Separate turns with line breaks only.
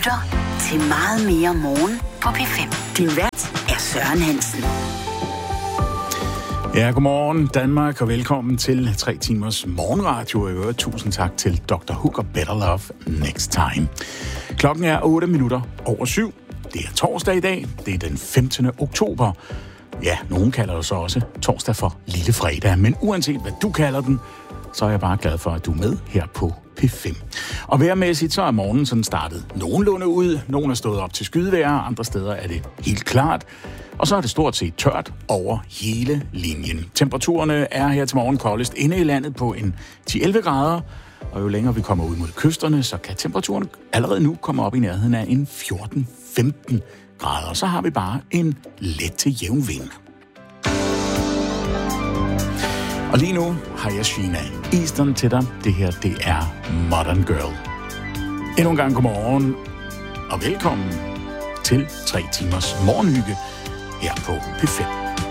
lytter til Meget mere morgen på P5. Din vært er Søren Hansen.
Ja, godmorgen Danmark, og velkommen til 3 timers morgenradio. Og i øvrigt tusind tak til Dr. Hook og Better Love Next Time. Klokken er 7:08. Det er torsdag i dag. Det er den 15. oktober. Ja, nogen kalder det så også torsdag for Lille Fredag. Men uanset hvad du kalder den, så er jeg bare glad for, at du er med her på P5. Og vejrmæssigt så er morgenen sådan startet nogenlunde ud. Nogle er stået op til skydevejr, andre steder er det helt klart. Og så er det stort set tørt over hele linjen. Temperaturerne er her til morgen koldest inde i landet på en 10-11 grader. Og jo længere vi kommer ud mod kysterne, så kan temperaturen allerede nu komme op i nærheden af en 14-15 grader. Så har vi bare en let til jævn vind. Og lige nu har jeg Sheena Easton til dig. Det her, det er Modern Girl. Endnu en gang godmorgen og velkommen til 3 timers morgenhygge her på P5.